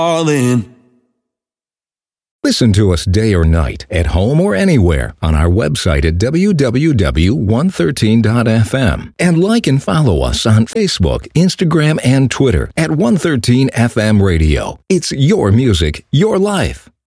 All in. Listen to us day or night, at home or anywhere, on our website at www.113.fm. And like and follow us on Facebook, Instagram, and Twitter at 113FM Radio. It's your music, your life.